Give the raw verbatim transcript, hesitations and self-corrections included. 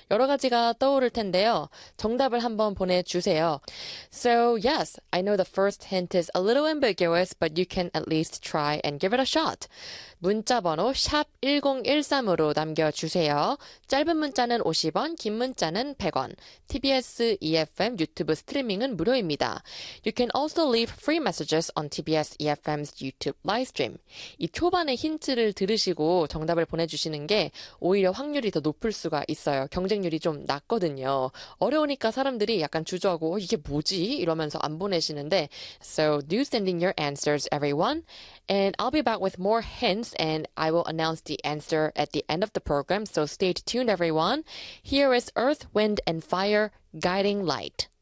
여러 가지가 떠오를 텐데요. 정답을 한번 보내주세요. So yes, I know the first hint is a little ambiguous, but you can at least try and give it a shot. 문자 번호 샵 일공일삼으로 남겨주세요. 짧은 문자는 오십 원, 긴 문자는 백 원. 티비에스 이에프엠 유튜브 스트리밍은 무료입니다. You can also leave free messages on 티비에스 이에프엠's YouTube livestream. 이 초반의 힌트를 들으시고 정답을 보내주시는 게 오히려 확률이 더 높을 수가 있어요. 경쟁률이 좀 낮거든요. 어려우니까 사람들이 약간 주저하고 어, 이게 뭐지? 이러면서 안 보내시는데 So do send in your answers, everyone. And I'll be back with more hints and I will announce the answer at the end of the program. So stay tuned, everyone. Here is Earth, Wind, and Fire, Guiding Light.